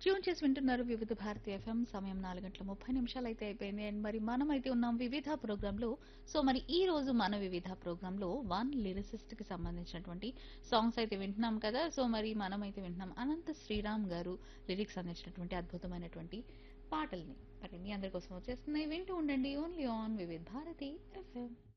Tune చేసి వింటున్నారు వివిధ భారతి ఎఫ్ఎం. సమయం 4:30 అయితే అయిపోయింది. అండ్ మరి మనమైతే ఉన్నాం వివిధ ప్రోగ్రాంలో. సో మరి ఈ రోజు మన వివిధ ప్రోగ్రాంలో వన్ లిరిసిస్ట్ కి సంబంధించినటువంటి సాంగ్స్ అయితే వింటున్నాం కదా. సో మరి మనమైతే వింటున్నాం అనంత శ్రీరామ్ గారు లిరిక్స్ అందించినటువంటి అద్భుతమైనటువంటి పాటల్ని. మరి మీ అందరి కోసం వచ్చేస్తున్నాయి, వింటూ ఉండండి ఓన్లీ ఆన్ వివిధ భారతి ఎఫ్ఎం.